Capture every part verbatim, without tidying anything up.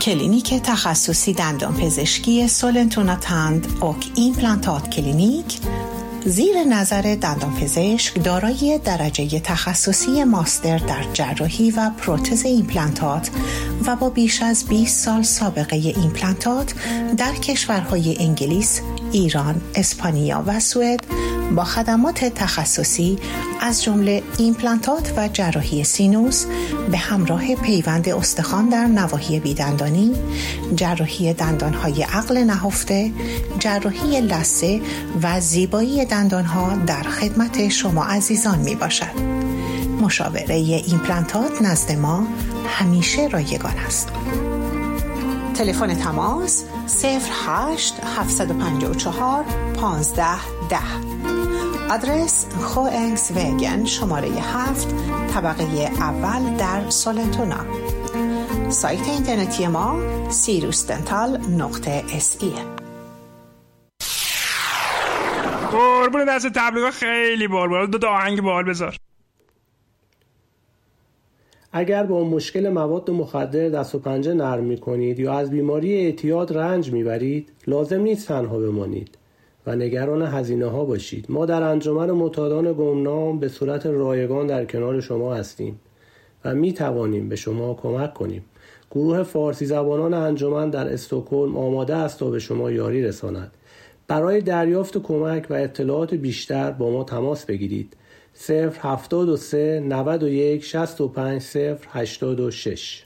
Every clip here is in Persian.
کلینیک تخصصی دندانپزشکی سولنتونا تند اوک ایمپلانتات کلینیک زیر نظر دندانپزشک دارای درجه تخصصی ماستر در جراحی و پروتز ایمپلانتات و با بیش از بیست سال سابقه ایمپلانتات در کشورهای انگلیس، ایران، اسپانیا و سوئد با خدمات تخصصی از جمله ایمپلانتات و جراحی سینوس به همراه پیوند استخوان در نواحی بیدندانی، جراحی دندانهای عقل نهفته، جراحی لثه و زیبایی دندانها در خدمت شما عزیزان می باشد. مشاوره ایمپلانتات نزد ما همیشه رایگان است. تلفن تماس صفر هشت هفت پنج چهار پانزده ده. آدرس خوئنگس وگن شماره هفت طبقه اول در سولنتونا. سایت اینترنتی ما سیروس دنتال نقطه اس ای. قربون دست تبلیغات خیلی بال بال. دو تا آهنگ بال بذار. اگر با مشکل مواد مخدر دست و پنجه نرم می‌کنید یا از بیماری اعتیاد رنج می‌برید، لازم نیست تنها بمانید و نگران هزینه‌ها باشید. ما در انجمن معتادان گمنام به صورت رایگان در کنار شما هستیم و می‌توانیم به شما کمک کنیم. گروه فارسی زبانان انجمن در استکهلم آماده است تا به شما یاری رساند. برای دریافت کمک و اطلاعات بیشتر با ما تماس بگیرید. صفر هفتاد و سه نود و یک شصت و پنج صفر هشتاد و شش.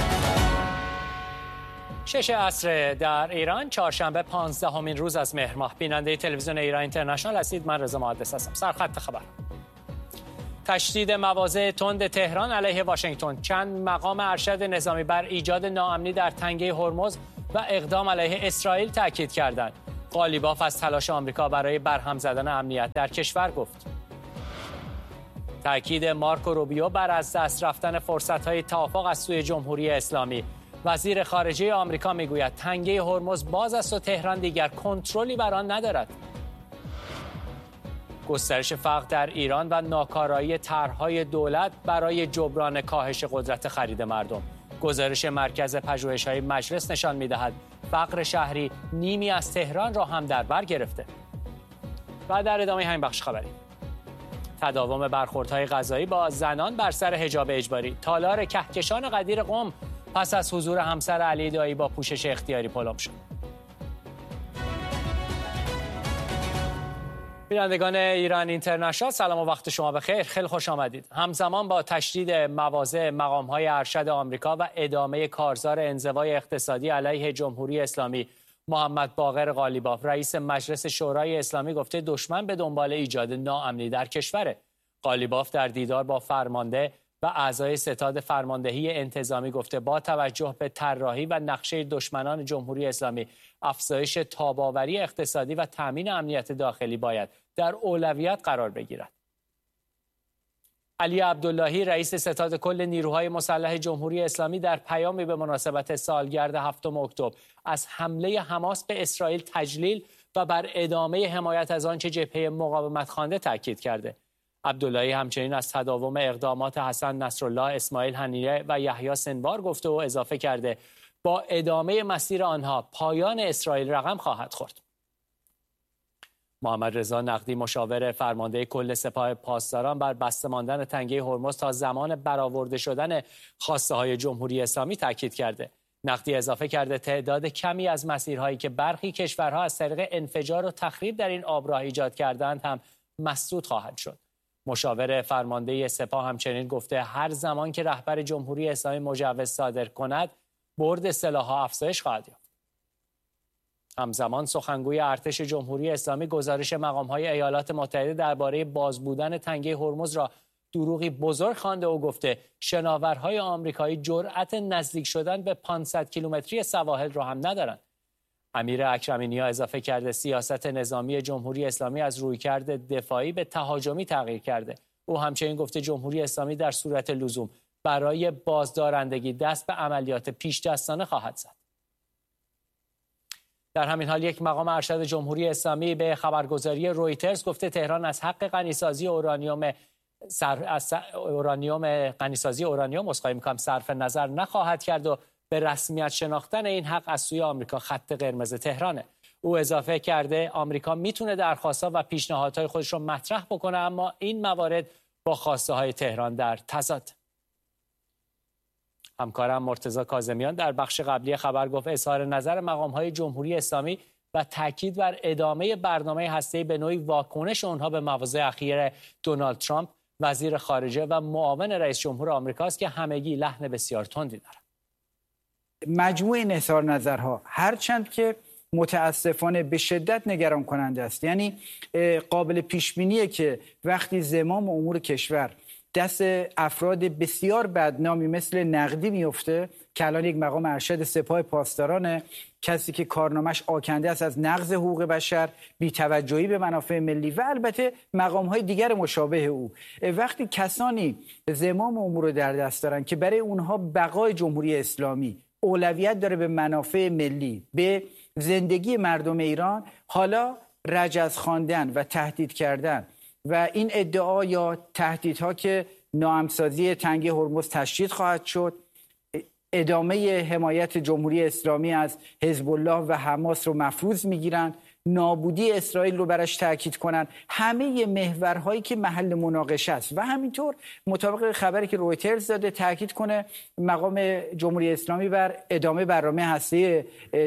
شش عصر در ایران، چهارشنبه پانزدهمین روز از مهر ماه. بیننده تلویزیون ایران اینترنشنال هستید. من رضا محدث هستم. سرخط خبر: تشدید مواضع تند تهران علیه واشنگتن. چند مقام ارشد نظامی بر ایجاد ناامنی در تنگه هرمز و اقدام علیه اسرائیل تاکید کردند. قالیباف از تلاش آمریکا برای برهم زدن امنیت در کشور گفت. تأکید مارکو روبیو بر از دست رفتن فرصت‌های توافق از سوی جمهوری اسلامی. وزیر خارجه آمریکا میگوید تنگه هرمز باز است و تهران دیگر کنترلی بر آن ندارد. گسترش فقر در ایران و ناکارایی طرح‌های دولت برای جبران کاهش قدرت خرید مردم. گزارش مرکز پژوهش‌های مجلس نشان می‌دهد فقر شهری نیمی از تهران را هم در بر گرفته. و در ادامه همین بخش خبری: تداوم برخوردهای غذایی با زنان بر سر حجاب اجباری. تالار کهکشان قدیر قم پس از حضور همسر علی دایی با پوشش اختیاری پلم شد. بینندگان ایران اینترنشنال، سلام و وقت شما بخیر. خیلی خوش آمدید. همزمان با تشدید مواضع مقام‌های ارشد آمریکا و ادامه کارزار انزوای اقتصادی علیه جمهوری اسلامی، محمد باقر قالیباف رئیس مجلس شورای اسلامی گفته دشمن به دنبال ایجاد ناامنی در کشوره. قالیباف در دیدار با فرمانده و اعضای ستاد فرماندهی انتظامی گفته با توجه به طراحی و نقشه دشمنان جمهوری اسلامی، افزایش تاب‌آوری اقتصادی و تامین امنیت داخلی باید در اولویت قرار بگیرد. علی عبداللهی رئیس ستاد کل نیروهای مسلح جمهوری اسلامی در پیامی به مناسبت سالگرد هفتم اکتبر از حمله حماس به اسرائیل تجلیل و بر ادامه حمایت از آنچه جبهه مقاومت خوانده تاکید کرده. عبداللهی همچنین از تداوم اقدامات حسن نصرالله، اسماعیل هنیه و یحیی سنوار گفته و اضافه کرده با ادامه مسیر آنها پایان اسرائیل رقم خواهد خورد. محمد رضا نقدی مشاور فرمانده کل سپاه پاسداران بر بسته ماندن تنگه هرمز تا زمان برآورده شدن خواسته های جمهوری اسلامی تاکید کرده. نقدی اضافه کرده تعداد کمی از مسیرهایی که برخی کشورها از طریق انفجار و تخریب در این آبراه ایجاد کردند هم مسدود خواهد شد. مشاور فرمانده سپاه همچنین گفته هر زمان که رهبر جمهوری اسلامی مجوز صادر کند برد سلاح‌ها افزایش خواهد یافت. همزمان سخنگوی ارتش جمهوری اسلامی گزارش مقام‌های ایالات متحده درباره باز بودن تنگه هرمز را دروغی بزرگ خوانده و گفته شناورهای آمریکایی جرأت نزدیک شدن به پانصد کیلومتری سواحل را هم ندارند. امیر اکرمی نیا اضافه کرده سیاست نظامی جمهوری اسلامی از رویکرد دفاعی به تهاجمی تغییر کرده. او همچنین گفته جمهوری اسلامی در صورت لزوم برای بازدارندگی دست به عملیات پیش دستانه خواهد زد. در همین حال یک مقام ارشد جمهوری اسلامی به خبرگزاری رویترز گفته تهران از حق غنیسازی اورانیوم سر... از اورانیوم غنیسازی اورانیوم اسخای می‌کنم صرف نظر نخواهد کرد و به رسمیت شناختن این حق از سوی آمریکا خط قرمز تهرانه. او اضافه کرده آمریکا میتونه درخواست‌ها و پیشنهادهای خودش رو مطرح بکنه، اما این موارد با خواسته های تهران در تضاد. همکارم مرتضی کاظمیان در بخش قبلی خبر گفت اظهار نظر مقام‌های جمهوری اسلامی و تاکید بر ادامه برنامه هسته‌ای به نوعی واکنش اونها به مواضع اخیر دونالد ترامپ وزیر خارجه و معاون رئیس جمهور آمریکاست که همگی لحن بسیار تندی دارند. مجموع این اظهار نظرها هرچند که متاسفانه به شدت نگران کننده است، یعنی قابل پیش بینیه که وقتی زمام امور کشور دست افراد بسیار بدنامی مثل نقدی میفته که الان یک مقام ارشد سپاه پاسدارانه، کسی که کارنامش آکنده است از نقض حقوق بشر، بی‌توجهی به منافع ملی و البته مقام‌های دیگر مشابه او، وقتی کسانی زمام امور رو در دست دارن که برای اونها بقای جمهوری اسلامی اولویت داره به منافع ملی، به زندگی مردم ایران، حالا رجز خواندن و تهدید کردن و این ادعا یا تهدیدها که ناهمسازی تنگه هرمز تشدید خواهد شد، ادامه حمایت جمهوری اسلامی از حزب الله و حماس رو مفروض میگیرن، نابودی اسرائیل رو براش تاکید کنن، همه محورهایی که محل مناقشه است و همینطور مطابق خبری که رویترز داده تاکید کنه مقام جمهوری اسلامی بر ادامه برنامه هسته‌ای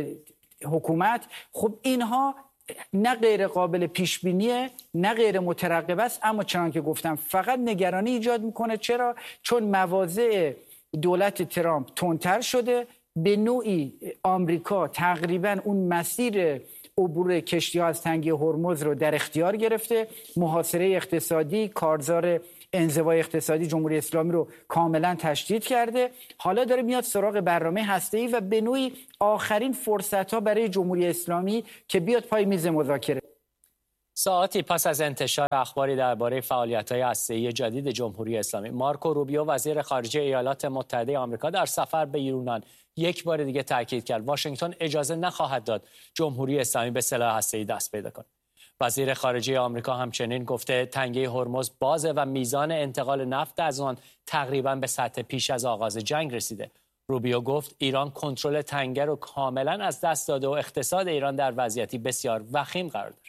حکومت. خب اینها نه غیر قابل پیش بینیه نه غیر مترقب است، اما چنان که گفتم فقط نگرانی ایجاد میکنه. چرا؟ چون مواضع دولت ترامپ تندتر شده، به نوعی آمریکا تقریبا اون مسیر عبور کشتی‌ها از تنگه هرمز رو در اختیار گرفته، محاصره اقتصادی، کارزار انزوای اقتصادی جمهوری اسلامی رو کاملا تشدید کرده، حالا داره میاد سراغ برنامه هسته‌ای و به نوعی آخرین فرصت‌ها برای جمهوری اسلامی که بیاد پای میز مذاکره. ساعتی پس از انتشار اخباری درباره فعالیت‌های هسته‌ای جدید جمهوری اسلامی، مارکو روبیو وزیر خارجه ایالات متحده آمریکا در سفر به یونان یک بار دیگه تاکید کرد واشنگتن اجازه نخواهد داد جمهوری اسلامی به سلاح هسته‌ای دست پیدا کنه. وزیر خارجه آمریکا همچنین گفته تنگه هرمز بازه و میزان انتقال نفت از آن تقریباً به سطح پیش از آغاز جنگ رسیده. روبیو گفت ایران کنترل تنگه رو کاملاً از دست داده و اقتصاد ایران در وضعیتی بسیار وخیم قرار داره.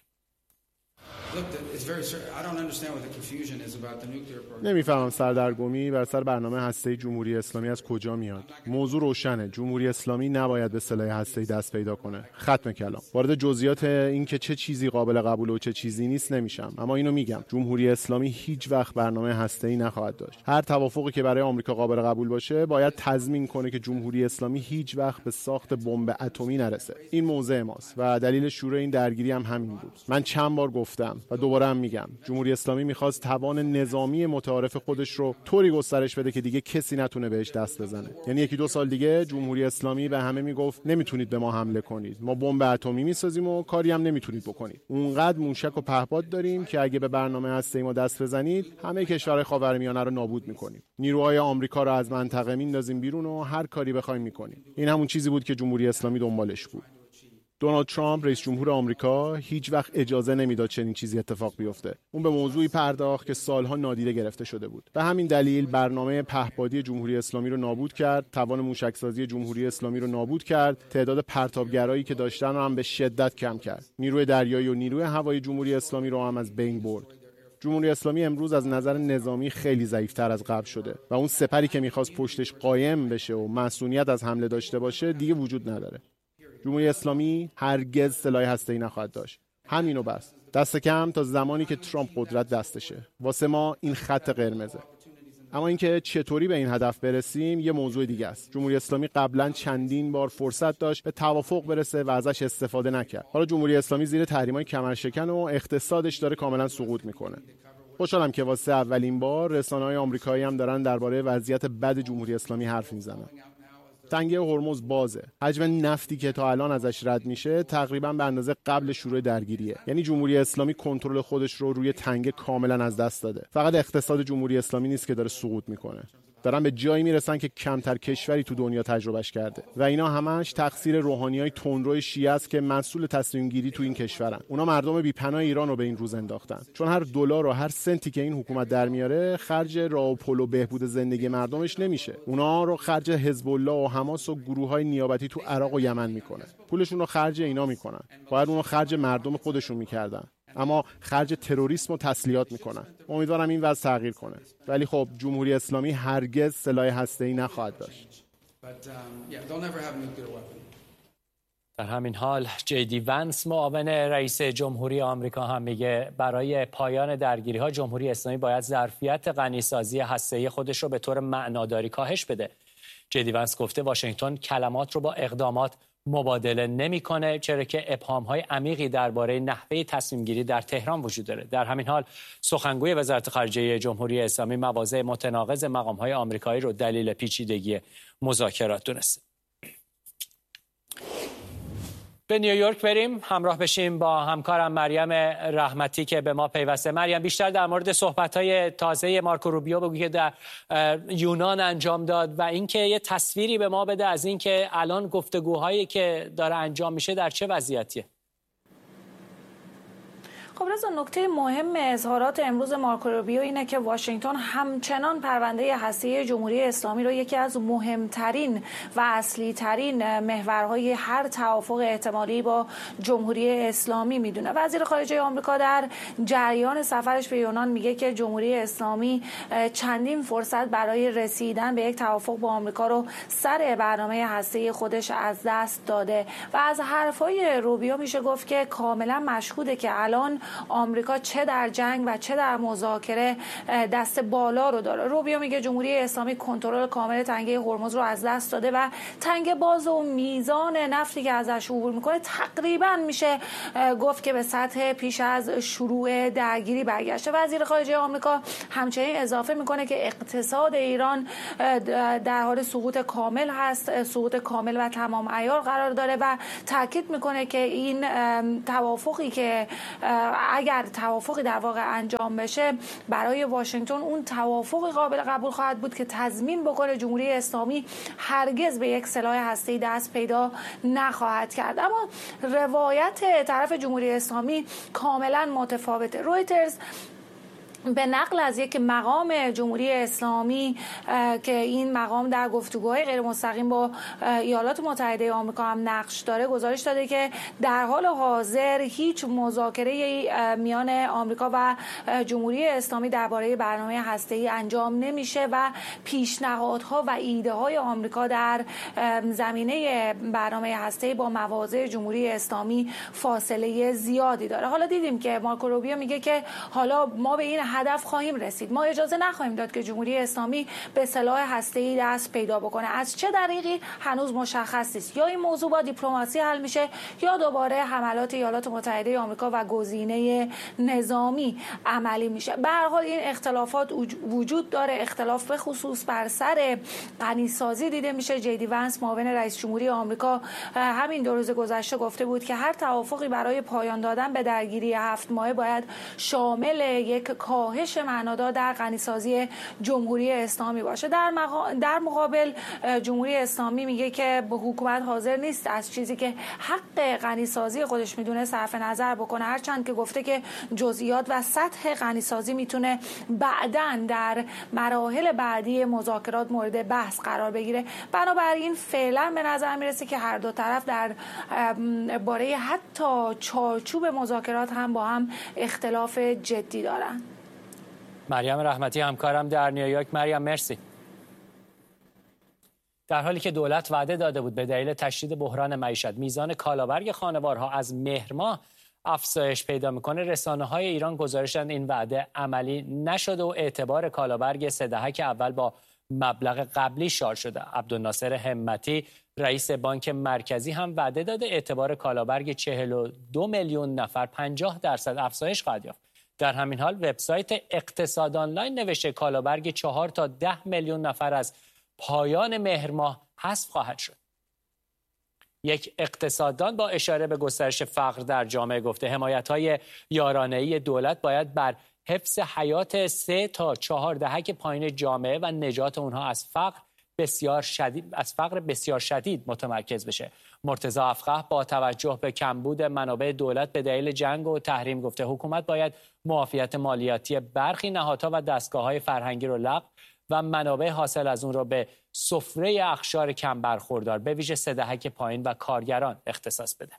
نمیفهمم سردرگمی بر سر برنامه هسته‌ای جمهوری اسلامی از کجا میاد. موضوع روشنه، جمهوری اسلامی نباید به سلاح هسته‌ای دست پیدا کنه. ختم کلام. وارد جزئیات این که چه چیزی قابل قبول و چه چیزی نیست نمیشم، اما اینو میگم جمهوری اسلامی هیچ وقت برنامه هسته‌ای نخواهد داشت. هر توافقی که برای آمریکا قابل قبول باشه باید تضمین کنه که جمهوری اسلامی هیچ وقت به ساخت بمب اتمی نرسه. این موضع ماست و دلیل شروع این درگیری هم همین بود. من چند بار گفتم و دوباره هم میگم جمهوری اسلامی میخواست توان نظامی متعارف خودش رو طوری گسترش بده که دیگه کسی نتونه بهش دست بزنه. یعنی یکی دو سال دیگه جمهوری اسلامی به همه میگفت نمیتونید به ما حمله کنید، ما بمب اتمی میسازیم و کاری هم نمیتونید بکنید. اونقدر موشک و پهپاد داریم که اگه به برنامه هسته‌ای ما دست بزنید همه کشورهای خاورمیانه رو نابود میکنیم. نیروهای آمریکا رو از منطقه میندازیم بیرون و هر کاری بخوایم میکنیم. این همون چیزی بود که جمهوری اسلامی دنبالش بود. دونالد ترامپ رئیس جمهور آمریکا هیچ وقت اجازه نمیداد چنین چیزی اتفاق بیفته. اون به موضوعی پرداخت که سالها نادیده گرفته شده بود. به همین دلیل برنامه پهپادی جمهوری اسلامی رو نابود کرد، توان موشکسازی جمهوری اسلامی رو نابود کرد، تعداد پرتابگرایی که داشتن رو هم به شدت کم کرد. نیروی دریایی و نیروی هوایی جمهوری اسلامی رو هم از بین برد. جمهوری اسلامی امروز از نظر نظامی خیلی ضعیف‌تر از قبل شده و اون سپری که می‌خواست پشتش قایم بشه و مسئولیت از حمله داشته باشه دیگه وجود نداره. جمهوری اسلامی هرگز سلاح هسته‌ای نخواهد داشت. همینو بس. دست کم تا زمانی که ترامپ قدرت دستشه. واسه ما این خط قرمزه. اما اینکه چطوری به این هدف برسیم یه موضوع دیگه است. جمهوری اسلامی قبلا چندین بار فرصت داشت به توافق برسه و ازش استفاده نکرد. حالا جمهوری اسلامی زیر تحریم‌های کمرشکن و اقتصادش داره کاملا سقوط میکنه. خوشحالم که واسه اولین بار رسانه‌های آمریکایی هم دارن درباره وضعیت بد جمهوری اسلامی حرف میزنن. تنگه هرمز بازه. حجم نفتی که تا الان ازش رد میشه تقریبا به اندازه قبل شروع درگیریه. یعنی جمهوری اسلامی کنترل خودش رو روی تنگه کاملا از دست داده. فقط اقتصاد جمهوری اسلامی نیست که داره سقوط میکنه. دارن به جایی میرسن که کمتر کشوری تو دنیا تجربهش کرده و اینا همش تقصیر روحانیای تندرو شیعه است که مسئول تصمیم گیری تو این کشورن. اونا مردم بی‌پناه ایران رو به این روز انداختن، چون هر دلار و هر سنتی که این حکومت در میاره خرج راه و پل و بهبود زندگی مردمش نمیشه. اونا رو خرج حزب الله و حماس و گروه‌های نیابتی تو عراق و یمن میکنه. پولشون رو خرج اینا میکنن. باید اونو خرج مردم خودشون میکردن، اما خرج تروریسم و تسلیحات میکنن. امیدوارم این وضع تغییر کنه، ولی خب جمهوری اسلامی هرگز سلاح هسته‌ای نخواهد داشت. در همین حال جی دی ونس معاون رئیس جمهوری آمریکا هم میگه برای پایان درگیری‌ها جمهوری اسلامی باید ظرفیت غنیسازی هسته‌ای خودش رو به طور معناداری کاهش بده. جی دی ونس گفته واشنگتن کلمات رو با اقدامات مبادله نمی‌کنه، چرا که ابهام‌های عمیقی درباره نحوه تصمیم‌گیری در تهران وجود داره. در همین حال سخنگوی وزارت خارجه جمهوری اسلامی مواضع متناقض مقام‌های آمریکایی رو دلیل پیچیدگی مذاکرات دونسته. به نیویورک بریم، همراه بشیم با همکارم مریم رحمتی که به ما پیوسته. مریم، بیشتر در مورد صحبت‌های تازه مارکو روبیو بگو که در یونان انجام داد و اینکه یه تصویری به ما بده از اینکه الان گفتگوهایی که داره انجام میشه در چه وضعیتیه. خب رضا، نکته مهم اظهارات امروز مارکو روبیو اینه که واشنگتن همچنان پرونده هسته‌ای جمهوری اسلامی رو یکی از مهمترین و اصلی ترین محورهای هر توافق احتمالی با جمهوری اسلامی میدونه. وزیر خارجه آمریکا در جریان سفرش به یونان میگه که جمهوری اسلامی چندین فرصت برای رسیدن به یک توافق با آمریکا رو سر برنامه هسته‌ای خودش از دست داده و از حرفای روبیو میشه گفت که کاملا مشهوده که الان آمریکا چه در جنگ و چه در مذاکره دست بالا رو داره. روبیو میگه جمهوری اسلامی کنترل کامل تنگه هرمز رو از دست داده و تنگه باز و میزان نفتی که ازش عبور میکنه تقریبا میشه گفت که به سطح پیش از شروع درگیری برگشته. وزیر خارجه آمریکا همچنین اضافه میکنه که اقتصاد ایران در حال سقوط کامل هست، سقوط کامل و تمام عیار قرار داره و تاکید میکنه که این توافقی که اگر توافقی در واقع انجام بشه برای واشنگتن اون توافقی قابل قبول خواهد بود که تضمین بکنه جمهوری اسلامی هرگز به یک سلاح هسته‌ای دست پیدا نخواهد کرد. اما روایت طرف جمهوری اسلامی کاملا متفاوته. رویترز به نقل از یک مقام جمهوری اسلامی که این مقام در گفتگوهای غیر مستقیم با ایالات متحده آمریکا هم نقش داره گزارش داده که در حال حاضر هیچ مذاکره میان آمریکا و جمهوری اسلامی درباره برنامه هسته‌ای انجام نمیشه و پیشنهادها و ایده های آمریکا در زمینه برنامه هسته‌ای با مواضع جمهوری اسلامی فاصله زیادی داره. حالا دیدیم که مارکو روبیو میگه که حالا ما به این هدف خواهیم رسید، ما اجازه نخواهیم داد که جمهوری اسلامی به سلاح هسته‌ای دست پیدا بکنه. از چه طریقی هنوز مشخص نیست. یا این موضوع با دیپلماسی حل میشه یا دوباره حملات ایالات متحده آمریکا و گزینه نظامی عملی میشه. به هر حال این اختلافات وجود داره. اختلاف به خصوص بر سر غنیسازی دیده میشه. جی دی ونس معاون رئیس جمهوری آمریکا همین دو روز گذشته گفته بود که هر توافقی برای پایان دادن به درگیری هفت ماهه باید شامل یک کاهش معنادار در غنیسازی جمهوری اسلامی باشه. در, مقا... در مقابل جمهوری اسلامی میگه که حکومت حاضر نیست از چیزی که حق غنیسازی خودش میدونه صرف نظر بکنه، هرچند که گفته که جزئیات و سطح غنیسازی میتونه بعداً در مراحل بعدی مذاکرات مورد بحث قرار بگیره. بنابراین فعلا به نظر میرسه که هر دو طرف در باره حتی چارچوب مذاکرات هم با هم اختلاف جدی دارن. مریم رحمتی همکارم در نیویورک. مریم مرسی. در حالی که دولت وعده داده بود به دلیل تشدید بحران معیشت میزان کالابرگ خانوارها از مهر ماه افزایش پیدا میکنه، رسانه‌های ایران گزارش دادن این وعده عملی نشده و اعتبار کالابرگ سه دهک اول با مبلغ قبلی شارژ شده. عبدالناصر همتی رئیس بانک مرکزی هم وعده داده اعتبار کالابرگ چهل و دو میلیون نفر پنجاه درصد افزایش خواهد یافت. در همین حال وبسایت اقتصاد آنلاین نوشته کالابرگ چهار تا ده میلیون نفر از پایان مهر ماه حذف خواهد شد. یک اقتصاددان با اشاره به گسترش فقر در جامعه گفته حمایت‌های یارانه‌ای دولت باید بر حفظ حیات سه تا چهار دهک پایین جامعه و نجات اونها از فقر بسیار شدید از فقر بسیار شدید متمرکز بشه. مرتضی افقه با توجه به کمبود منابع دولت به دلیل جنگ و تحریم گفته حکومت باید معافیت مالیاتی برخی نهادها و دستگاه‌های فرهنگی رو لغو و منابع حاصل از اون رو به سفره اقشار کم برخوردار به ویژه سه دهک پایین و کارگران اختصاص بده.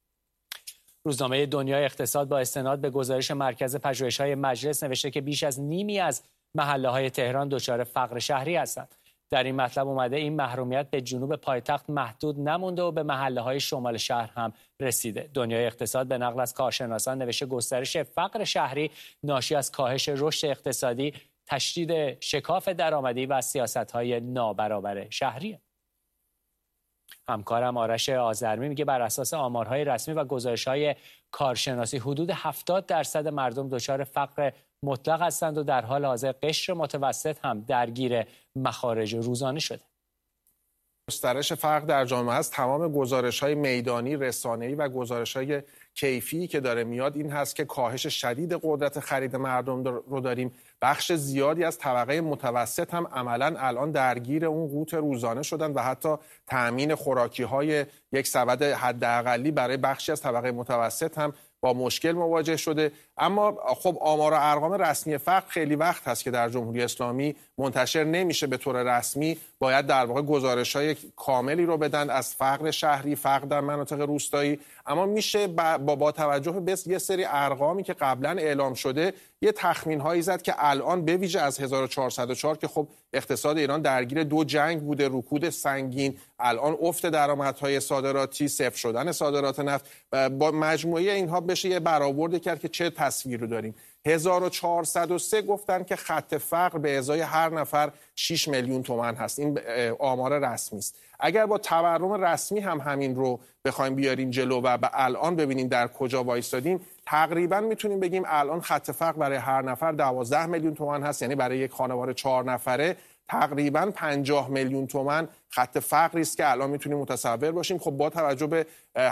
روزنامه دنیای اقتصاد با استناد به گزارش مرکز پژوهش‌های مجلس نوشته که بیش از نیمی از محله‌های تهران دچار فقر شهری هستند. در این مطلب اومده این محرومیت به جنوب پایتخت محدود نمونده و به محله‌های شمال شهر هم رسیده. دنیای اقتصاد به نقل از کارشناسان نوشته گسترش فقر شهری ناشی از کاهش رشد اقتصادی، تشدید شکاف درآمدی و سیاست‌های نابرابر شهریه. همکارم آرش آذرمی میگه بر اساس آمارهای رسمی و گزارش‌های کارشناسی حدود هفتاد درصد مردم دچار فقر مطلق هستند و در حال حاضر قشر متوسط هم درگیر مخارج روزانه شده. گسترش فقر در جامعه است. تمام گزارش‌های میدانی، رسانه‌ای و گزارش‌های کیفی که داره میاد این هست که کاهش شدید قدرت خرید مردم رو داریم. بخش زیادی از طبقه متوسط هم عملاً الان درگیر اون قوت روزانه شدن و حتی تأمین خوراکی‌های یک سبد حداقلی برای بخشی از طبقه متوسط هم با مشکل مواجه شده. اما خب آمار و ارقام رسمی فقر خیلی وقت هست که در جمهوری اسلامی منتشر نمیشه به طور رسمی. باید در واقع گزارش‌های کاملی رو بدن از فقر شهری، فقر در مناطق روستایی. اما میشه با, با توجه به یه سری ارقامی که قبلا اعلام شده یه تخمین‌هایی زد که الان به ویژه از هزار و چهارصد و چهار که خب اقتصاد ایران درگیر دو جنگ بوده، رکود سنگین، الان افت درآمدهای صادراتی، صفر شدن صادرات نفت، با مجموعه اینها بشه یه برآورد کرد که چه تصویری رو داریم. هزار و چهارصد و سه گفتن که خط فقر به ازای هر نفر شش میلیون تومان هست. این آمار رسمی است. اگر با تورم رسمی هم همین رو بخوایم بیاریم جلو و به الان ببینیم در کجا وایستادیم، تقریبا میتونیم بگیم الان خط فقر برای هر نفر دوازده میلیون تومان هست. یعنی برای یک خانواده چهار نفره تقریبا پنجاه میلیون تومان خط فقری است که الان میتونیم متصور باشیم. خب با توجه به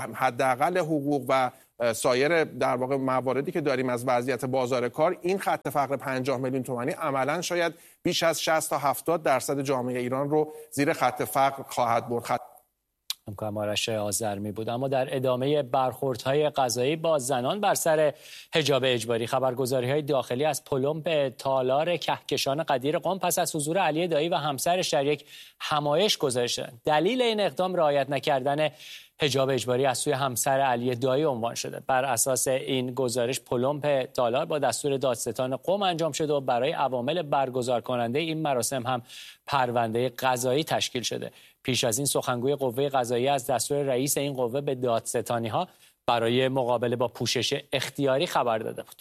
حداقل حقوق و سایر در واقع مواردی که داریم از وضعیت بازار کار، این خط فقر پنجاه میلیون تومانی عملاً شاید بیش از شصت تا هفتاد درصد جامعه ایران رو زیر خط فقر خواهد برد. خط... همکارم آرش آذرمی بود. اما در ادامه برخوردهای قضایی با زنان بر سر حجاب اجباری، خبرگزاری‌های داخلی از پلمپ تالار کهکشان قدیر قم پس از حضور علی دایی و همسرش در یک همایش گزارش دادند. دلیل این اقدام رعایت نکردن حجاب اجباری از سوی همسر علی دایی عنوان شده. بر اساس این گزارش پلمپ تالار با دستور دادستان قم انجام شده و برای عوامل برگزار کننده این مراسم هم پرونده قضایی تشکیل شده. پیش از این سخنگوی قوه قضاییه از دستور رئیس این قوه به دادستانی‌ها برای مقابله با پوشش اختیاری خبر داده بود.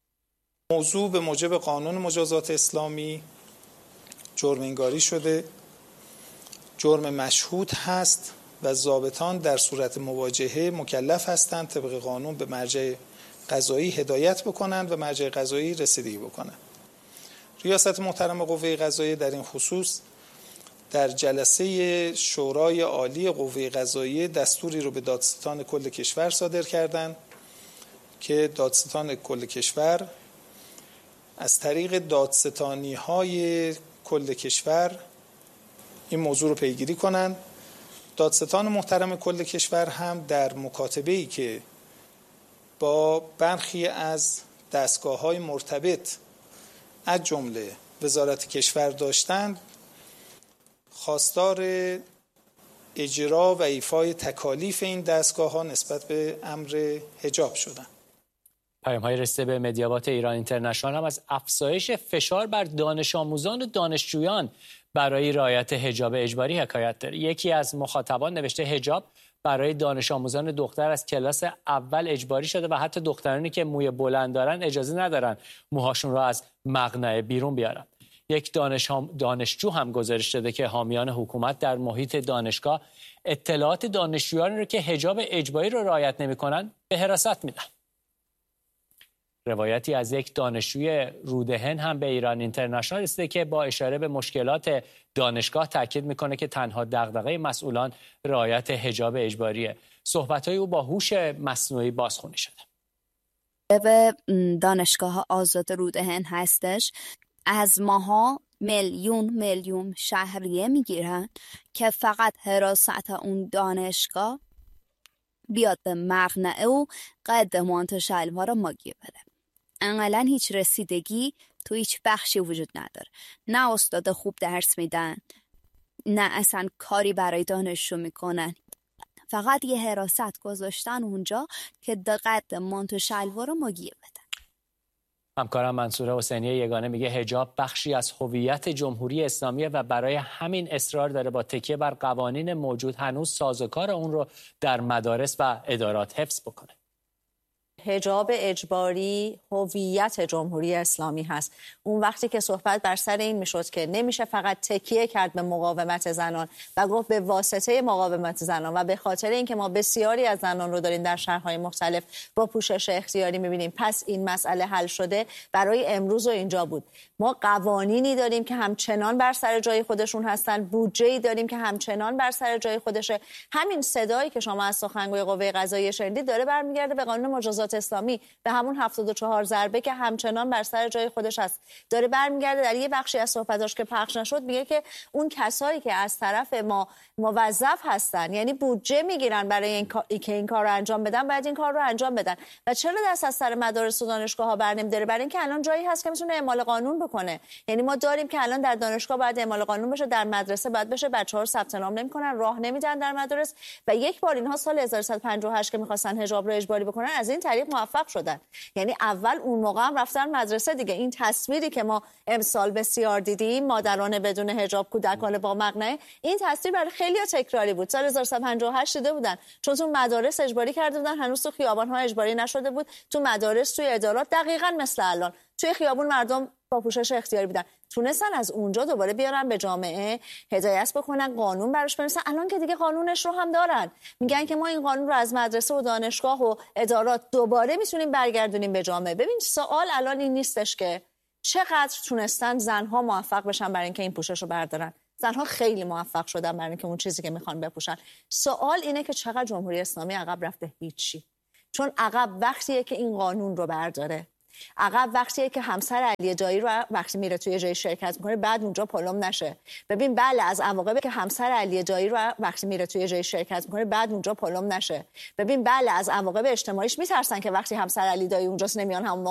موضوع به موجب قانون مجازات اسلامی جرم انگاری شده، جرم مشهود هست و ضابطان در صورت مواجهه مکلف هستند طبق قانون به مرجع قضایی هدایت بکنند و مرجع قضایی رسیدگی بکنند. ریاست محترم قوه قضاییه در این خصوص در جلسه شورای عالی قوه قضاییه دستوری رو به دادستان کل کشور صادر کردند که دادستان کل کشور از طریق دادستانی‌های کل کشور این موضوع رو پیگیری کنند. دادستان محترم کل کشور هم در مکاتبه‌ای که با برخی از دستگاه‌های مرتبط از جمله وزارت کشور داشتند، خواستار اجرا و ایفای تکالیف این دستگاه‌ها نسبت به امر حجاب شدند. پیام‌های رسیده به مدیابات ایران اینترنشنال هم از افزایش فشار بر دانش آموزان و دانشجویان برای رعایت حجاب اجباری حکایت داره. یکی از مخاطبان نوشته حجاب برای دانش آموزان دختر از کلاس اول اجباری شده و حتی دخترانی که موی بلند دارن اجازه ندارن موهاشون رو از مقنعه بیرون بیارن. یک دانش هم دانشجو هم گزارش داده که حامیان حکومت در محیط دانشگاه اطلاعات دانشجویان رو که حجاب اجباری رو رعایت نمی‌کنن به حراست میدن. روایتی از یک دانشجوی رودهن هم به ایران اینترنشنال رسیده که با اشاره به مشکلات دانشگاه تاکید میکنه که تنها دغدغه مسئولان رعایت حجاب اجباریه. صحبت‌های او با هوش مصنوعی بازخوانی شده. به دانشگاه آزاد رودهن هستش. از ماها میلیون میلیون شهریه میگیرن که فقط حراست اون دانشگاه بیاد به مقنعه و قد مانتو شلوار ما گیر بده. انقلا هیچ رسیدگی تو هیچ بخشی وجود نداره. نه استاد خوب درس میدن، نه اصلا کاری برای دانشجو میکنن. فقط یه حراست گذاشتن اونجا که قد مانتو شلوار رو ما گیر بدن. همکارم منصور حسینی یگانه میگه حجاب بخشی از هویت جمهوری اسلامی و برای همین اصرار داره با تکیه بر قوانین موجود هنوز سازوکار اون رو در مدارس و ادارات حفظ بکنه. حجاب اجباری هویت جمهوری اسلامی هست. اون وقتی که صحبت بر سر این میشد که نمیشه فقط تکیه کرد به مقاومت زنان و گفت به واسطه مقاومت زنان و به خاطر اینکه ما بسیاری از زنان رو داریم در شهرهای مختلف با پوشش اختیاری میبینیم پس این مسئله حل شده، برای امروز و اینجا بود. ما قوانینی داریم که همچنان بر سر جای خودشون هستن، بودجه‌ای داریم که همچنان بر سر جای خودشه. همین صدایی که شما از سخنگوی قوه قضاییه شنیدید داره برمیگرده به قانون مجازات اسلامی، به همون هفتاد و چهار ضربه که همچنان بر سر جای خودش هست. داره برمیگرده در یه بخشی از صحبتاش که پخش نشد میگه که اون کسایی که از طرف ما موظف هستن، یعنی بودجه میگیرن برای این که این کار رو انجام بدن، باید این کار رو انجام بدن. و چرا دست از سر مدارس و دانشگاه ها برنمی‌داره؟ برای اینکه الان جایی هست که میتونه اعمال قانون بکنه. یعنی ما داریم که الان در دانشگاه باید اعمال قانون بشه، در مدرسه باید بشه، بچه‌ها ثبت نام نمی‌کنن، راه نمیدن در مدارس. و یک بار اینها سال هزار و سیصد و پنجاه و هشت که می‌خواستن حجاب رو اجباری بکنن از این طریق موفق شدن. یعنی اول اون موقع هم رفتن مدرسه دیگه. این تصویری که ما امسال بسیار دیدیم، مادران بدون حجاب، کودکان با مقنعه، این تصویر برای خیلی‌ها تکراری بود. سال هزار و سیصد و پنجاه و هشت دیده بودن، چون تو مدارس اجباری کرده بودن، هنوز تو خیابان‌ها اجباری نشده بود. تو مدارس، توی ادارات دقیقاً مثل الان توی خیابون مردم با پوشش اختیاری بودن. تونستن از اونجا دوباره بیارن به جامعه، هدایت بکنن، قانون براش بنویسن. الان که دیگه قانونش رو هم دارن، میگن که ما این قانون رو از مدرسه و دانشگاه و ادارات دوباره میتونیم برگردونیم به جامعه. ببین سوال الان این نیستش که چقدر تونستن زنها موفق بشن برای اینکه این پوشش رو بردارن. زنها خیلی موفق شدن برای اینکه اون چیزی که میخوان بپوشن. سوال اینه که چقدر جمهوری اسلامی عقب رفته. هیچی. چون عقب وقتیه که این قانون رو برداره، عقب وقتیه که همسر علی دایی رو وقتی میره توی جای شرکت میکنه بعد اونجا پلم نشه. ببین بله از عواقب که همسر علی دایی رو وقتی میره توی جای شرکت میکنه بعد اونجا پلم نشه. ببین بله از عواقب اجتماعیش میترسن که وقتی همسر علی دایی اونجاست نمیان همون